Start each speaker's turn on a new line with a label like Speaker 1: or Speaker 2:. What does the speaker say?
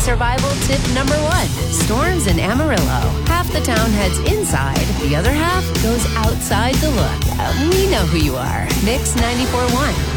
Speaker 1: survival tip number 1. Storms in Amarillo. Half the town heads inside, the other half goes outside to look. We know who you are. Mix 94.1.